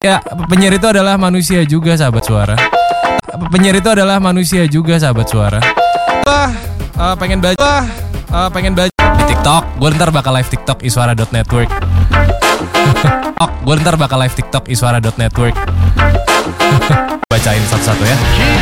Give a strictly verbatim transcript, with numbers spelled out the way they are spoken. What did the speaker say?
Ya, penyiar itu adalah manusia juga, sahabat suara. Penyiar itu adalah manusia juga, sahabat suara. Wah, uh, pengen baca, wah, uh, pengen baca di TikTok. Gue ntar bakal live TikTok iswara dot network. Gue ntar bakal live TikTok iswara dot network. Bacain satu-satu ya.